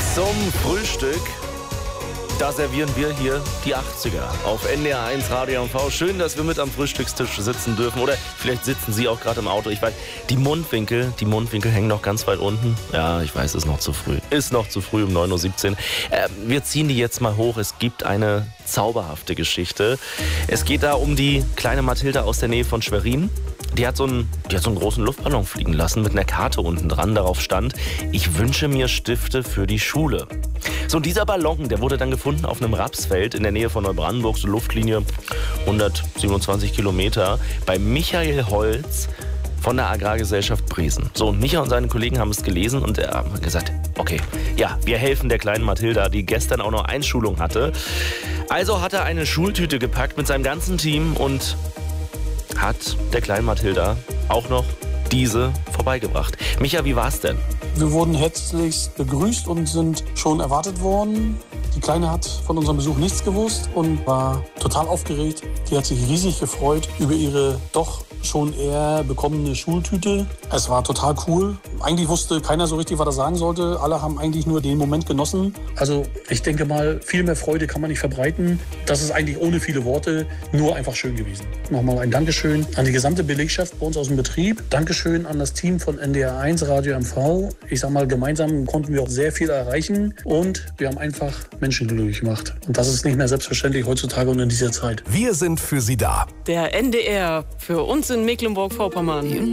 Zum Frühstück, da servieren wir hier die 80er auf NDR 1 Radio MV. Schön, dass wir mit am Frühstückstisch sitzen dürfen. Oder vielleicht sitzen Sie auch gerade im Auto. Ich weiß, die Mundwinkel hängen noch ganz weit unten. Ja, ich weiß, ist noch zu früh. Ist noch zu früh um 9.17 Uhr. Wir ziehen die jetzt mal hoch. Es gibt eine zauberhafte Geschichte. Es geht da um die kleine Mathilda aus der Nähe von Schwerin. Die hat so einen großen Luftballon fliegen lassen mit einer Karte unten dran. Darauf stand: Ich wünsche mir Stifte für die Schule. So, und dieser Ballon, der wurde dann gefunden auf einem Rapsfeld in der Nähe von Neubrandenburg, so Luftlinie 127 Kilometer, bei Michael Holz von der Agrargesellschaft Bresen. So, und Micha und seine Kollegen haben es gelesen und haben gesagt, okay, ja, wir helfen der kleinen Mathilda, die gestern auch noch Einschulung hatte. Also hat er eine Schultüte gepackt mit seinem ganzen Team und hat der kleinen Mathilda auch noch diese vorbeigebracht. Micha, wie war's denn? Wir wurden herzlichst begrüßt und sind schon erwartet worden. Die Kleine hat von unserem Besuch nichts gewusst und war total aufgeregt. Die hat sich riesig gefreut über ihre doch schon eher bekommene Schultüte. Es war total cool. Eigentlich wusste keiner so richtig, was er sagen sollte. Alle haben eigentlich nur den Moment genossen. Also ich denke mal, viel mehr Freude kann man nicht verbreiten. Das ist eigentlich ohne viele Worte nur einfach schön gewesen. Nochmal ein Dankeschön an die gesamte Belegschaft bei uns aus dem Betrieb. Dankeschön an das Team von NDR 1 Radio MV. Ich sag mal, gemeinsam konnten wir auch sehr viel erreichen und wir haben einfach Menschen glücklich gemacht. Und das ist nicht mehr selbstverständlich heutzutage und in dieser Zeit. Wir sind für Sie da. Der NDR für uns in Mecklenburg-Vorpommern.